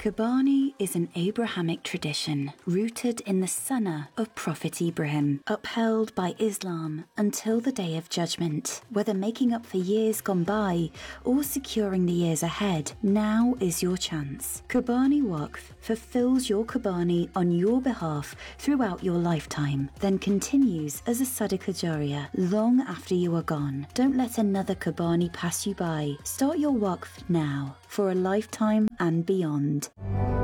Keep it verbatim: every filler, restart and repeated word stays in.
Qurbani is an Abrahamic tradition rooted in the sunnah of Prophet Ibrahim, upheld by Islam until the Day of Judgment. Whether making up for years gone by or securing the years ahead, now is your chance. Qurbani Waqf fulfills your Qurbani on your behalf throughout your lifetime, then continues as a Sadaqah Jariyah long after you are gone. Don't let another Qurbani pass you by. Start your Waqf now for a lifetime and beyond.